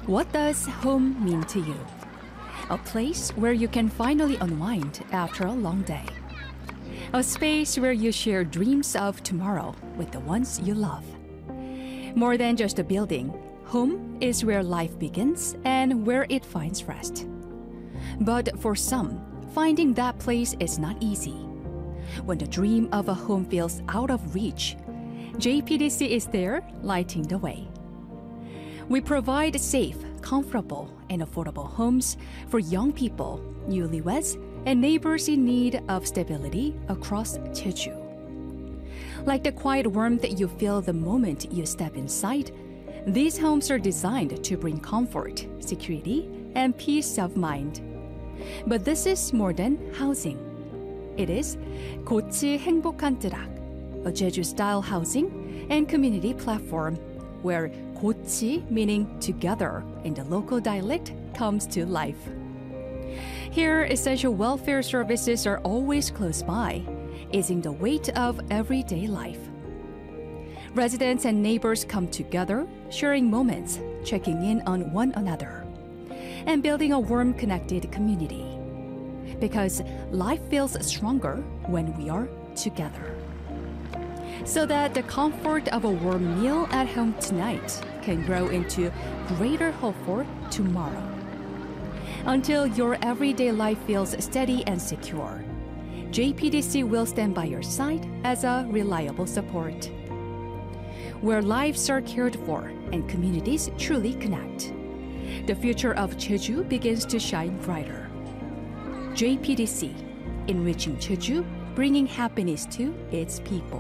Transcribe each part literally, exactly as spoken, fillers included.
What does home mean to you? A place where you can finally unwind after a long day. A space where you share dreams of tomorrow with the ones you love. More than just a building, home is where life begins and where it finds rest. But for some, finding that place is not easy. When the dream of a home feels out of reach, J P D C is there lighting the way. We provide safe, comfortable, and affordable homes for young people, newlyweds, and neighbors in need of stability across Jeju. Like the quiet warmth that you feel the moment you step inside, these homes are designed to bring comfort, security, and peace of mind. But this is more than housing. It is 고치 행복한 뜨락, a Jeju-style housing and community platform where 고치, meaning together in the local dialect, comes to life. Here, essential welfare services are always close by, easing the weight of everyday life. Residents and neighbors come together, sharing moments, checking in on one another, and building a warm, connected community. Because life feels stronger when we are together. So that the comfort of a warm meal at home tonight can grow into greater hope for tomorrow. Until your everyday life feels steady and secure, J P D C will stand by your side as a reliable support. Where lives are cared for and communities truly connect, the future of Jeju begins to shine brighter. J P D C, enriching Jeju, bringing happiness to its people.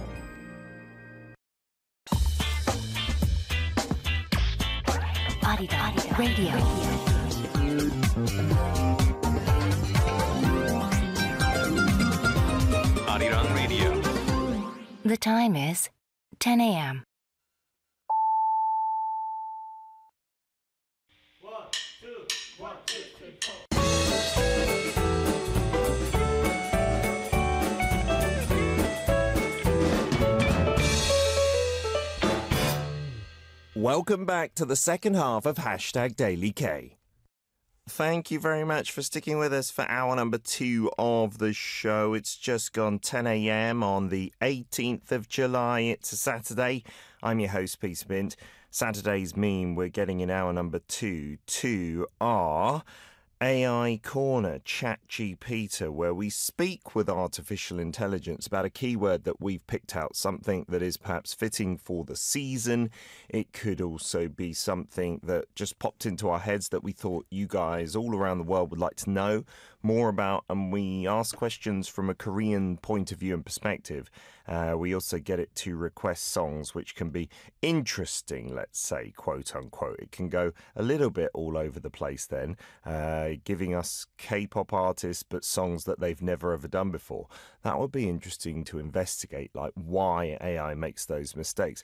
Arirang Radio. Arirang Radio. The time is ten a.m. One, two, one, two, three, four. Welcome back to the second half of Hashtag Daily K. Thank you very much for sticking with us for hour number two of the show. It's just gone ten a.m. on the eighteenth of July. It's a Saturday. I'm your host, Peter Bint. Saturday's meme we're getting in hour number two to our A I Corner, ChatGPT, where we speak with artificial intelligence about a keyword that we've picked out, something that is perhaps fitting for the season. It could also be something that just popped into our heads that we thought you guys all around the world would like to know more about, and we ask questions from a Korean point of view and perspective. Uh, we also get it to request songs which can be interesting, let's say, quote unquote. It can go a little bit all over the place then, uh, giving us K-pop artists but songs that they've never ever done before. That would be interesting to investigate, like why A I makes those mistakes.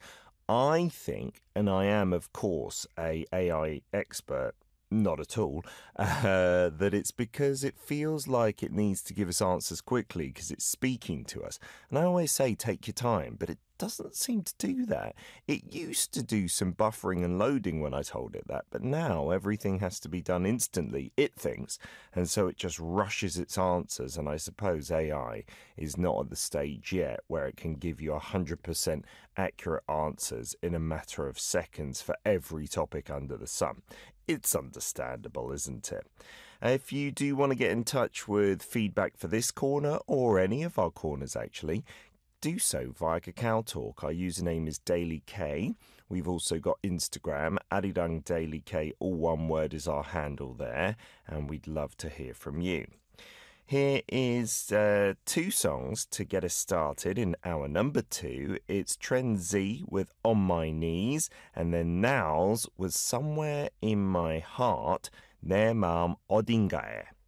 I think, and I am of course a AI expert, not at all, uh, that it's because it feels like it needs to give us answers quickly because it's speaking to us. And I always say take your time, but it doesn't seem to do that. It used to do some buffering and loading when I told it that, but now everything has to be done instantly, it thinks, and so it just rushes its answers. And I suppose A I is not at the stage yet where it can give you one hundred percent accurate answers in a matter of seconds for every topic under the sun. It's understandable, isn't it? If you do want to get in touch with feedback for this corner or any of our corners actually, do so via Kakao Talk. Our username is Daily K. We've also got Instagram, Arirang Daily K, all one word is our handle there, and we'd love to hear from you. Here is uh, two songs to get us started in hour number two. It's Trend Z with On My Knees, and then Now's with Somewhere in My Heart, 내 마음 어딘가에.